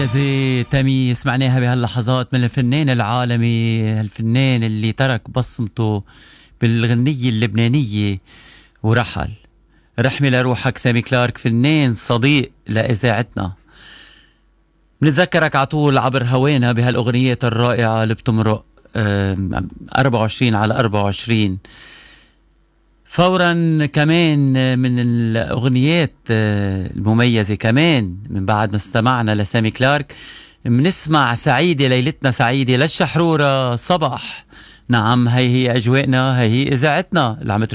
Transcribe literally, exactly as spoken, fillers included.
زي تامي سمعناها بهاللحظات من الفنان العالمي، الفنان اللي ترك بصمته بالغنية اللبنانية ورحل. رحمي لروحك سامي كلارك، فنان صديق لإذاعتنا. بنتذكرك على طول عبر هوانا بهالأغنيات الرائعة اللي بتمرق أربعة وعشرين على أربعة وعشرين. فورا كمان من الأغنيات المميزة كمان من بعد ما استمعنا لسامي كلارك بنسمع سعيدة ليلتنا سعيدة للشحرورة صباح. نعم، هي هي أجواءنا، هي هي إذاعتنا اللي عم